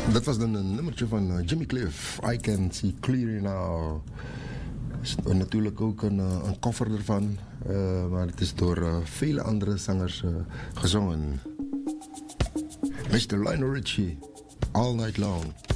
Dat was dan een nummertje van Jimmy Cliff. I Can See Clearly Now. Is natuurlijk ook een cover ervan. Maar het is door vele andere zangers gezongen. Mr. Lionel Richie, All Night Long.